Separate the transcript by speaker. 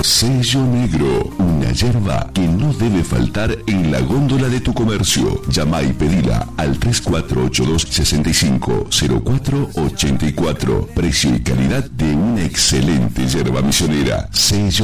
Speaker 1: Sello Negro, una yerba que no debe faltar en la góndola de tu comercio. Llama y pedila al 3482-650484. Precio y calidad de una excelente yerba misionera. Sello